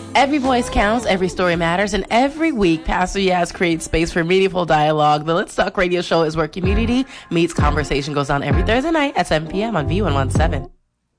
Every voice counts, every story matters, and every week, Pastor Yaz creates space for meaningful dialogue. The Let's Talk radio show is where community meets conversation. Goes on every Thursday night at 7 p.m. on V117.